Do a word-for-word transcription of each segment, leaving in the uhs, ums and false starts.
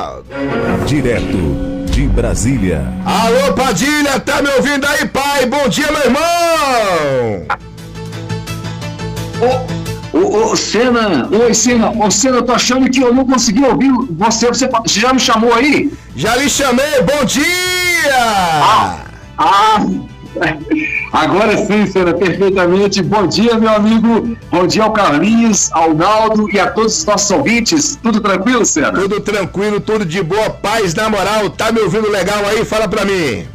Lima. Direto de Brasília. Alô, Padilha, tá me ouvindo aí, pai? Bom dia, meu irmão! Ô, ô, ô, Sena, oi, Sena, ô, Sena, eu tô achando que eu não consegui ouvir você, você, você já me chamou aí? Já lhe chamei, bom dia! Ah, ah, agora sim, Sena, perfeitamente. Bom dia, meu amigo, bom dia ao Carlinhos, ao Naldo e a todos os nossos ouvintes. Tudo tranquilo, Sena? Tudo tranquilo, tudo de boa, paz na moral. Tá me ouvindo legal aí? Fala pra mim.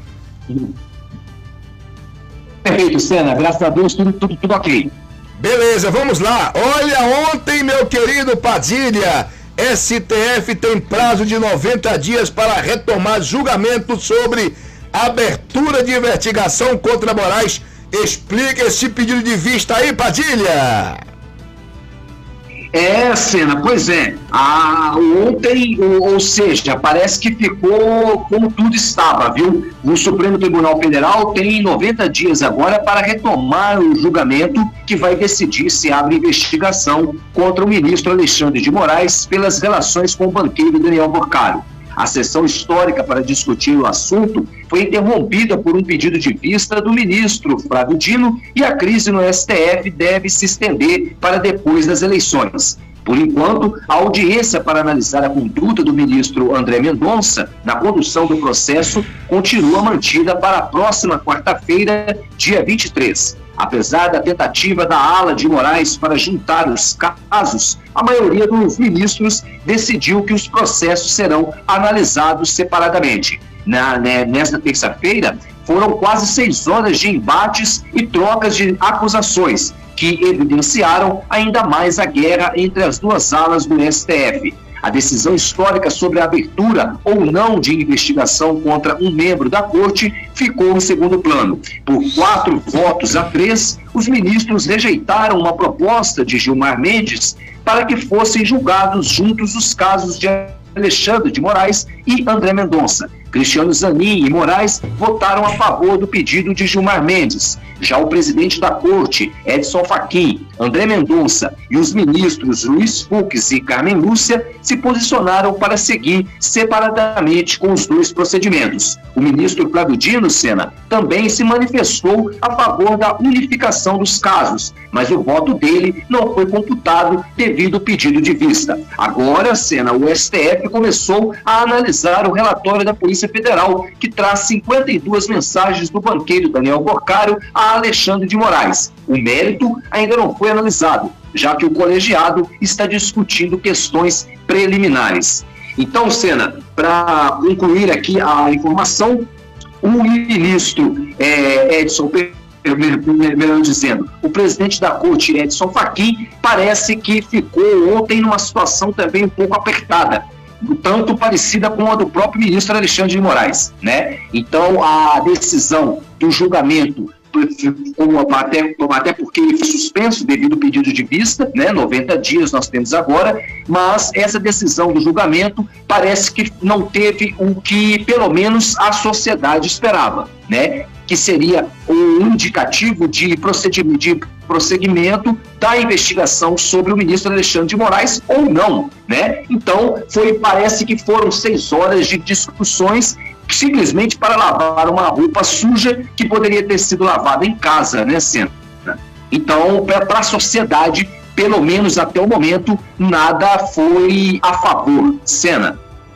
Perfeito, Sena, graças a Deus, tudo, tudo, tudo ok. Beleza, vamos lá. Olha, ontem, meu querido Padilha, S T F tem prazo de noventa dias para retomar julgamento sobre abertura de investigação contra Moraes. Explica esse pedido de vista aí, Padilha. É, Sena, pois é. Ah, ontem, ou, ou seja, parece que ficou como tudo estava, viu? O Supremo Tribunal Federal tem noventa dias agora para retomar o julgamento que vai decidir se abre investigação contra o ministro Alexandre de Moraes pelas relações com o banqueiro Daniel Boccaro. A sessão histórica para discutir o assunto foi interrompida por um pedido de vista do ministro Flávio Dino e a crise no S T F deve se estender para depois das eleições. Por enquanto, a audiência para analisar a conduta do ministro André Mendonça na condução do processo continua mantida para a próxima quarta-feira, dia vinte e três. Apesar da tentativa da ala de Moraes para juntar os casos, a maioria dos ministros decidiu que os processos serão analisados separadamente. Na, né, nesta terça-feira, foram quase seis horas de embates e trocas de acusações, que evidenciaram ainda mais a guerra entre as duas alas do S T F. A decisão histórica sobre a abertura ou não de investigação contra um membro da corte ficou em segundo plano. Por quatro votos a três, os ministros rejeitaram uma proposta de Gilmar Mendes para que fossem julgados juntos os casos de Alexandre de Moraes e André Mendonça. Cristiano Zanin e Moraes votaram a favor do pedido de Gilmar Mendes. Já o presidente da corte, Edson Fachin, André Mendonça e os ministros Luiz Fux e Carmen Lúcia se posicionaram para seguir separadamente com os dois procedimentos. O ministro Flávio Dino, Sena, também se manifestou a favor da unificação dos casos, mas o voto dele não foi computado devido ao pedido de vista. Agora, Sena, o S T F começou a analisar o relatório da Polícia Federal, que traz cinquenta e duas mensagens do banqueiro Daniel Boccaro a Alexandre de Moraes. O mérito ainda não foi analisado, já que o colegiado está discutindo questões preliminares. Então, Sena, para concluir aqui a informação, o ministro é, Edson, melhor dizendo, o presidente da corte, Edson Fachin, parece que ficou ontem numa situação também um pouco apertada, tanto parecida com a do próprio ministro Alexandre de Moraes, né? Então, a decisão do julgamento, até, até porque ele foi suspenso devido ao pedido de vista, né? noventa dias nós temos agora, mas essa decisão do julgamento parece que não teve o que, pelo menos, a sociedade esperava, né? Que seria um indicativo de procedimento, de prosseguimento da investigação sobre o ministro Alexandre de Moraes ou não, né? Então, foi, parece que foram seis horas de discussões simplesmente para lavar uma roupa suja que poderia ter sido lavada em casa, né, Sena? Então, para a sociedade, pelo menos até o momento, nada foi a favor, Sena.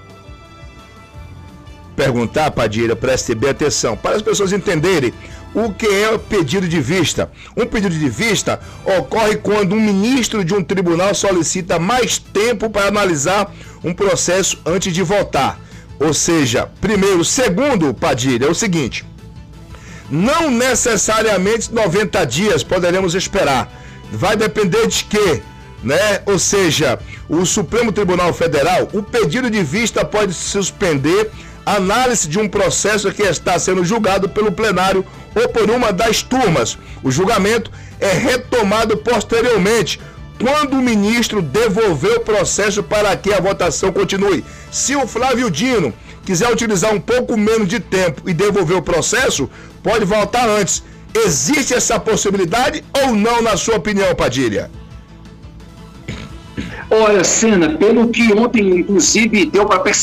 Perguntar, Padilha, preste bem atenção, para as pessoas entenderem o que é o pedido de vista. Um pedido de vista ocorre quando um ministro de um tribunal solicita mais tempo para analisar um processo antes de votar. Ou seja, primeiro, segundo, Padilha, é o seguinte: não necessariamente noventa dias poderemos esperar. Vai depender de quê? Né? Ou seja, o Supremo Tribunal Federal, o pedido de vista pode suspender a análise de um processo que está sendo julgado pelo plenário ou por uma das turmas. O julgamento é retomado posteriormente, quando o ministro devolver o processo para que a votação continue. Se o Flávio Dino quiser utilizar um pouco menos de tempo e devolver o processo, pode voltar antes. Existe essa possibilidade ou não, na sua opinião, Padilha? Olha, Sena, pelo que ontem, inclusive, deu para perceber,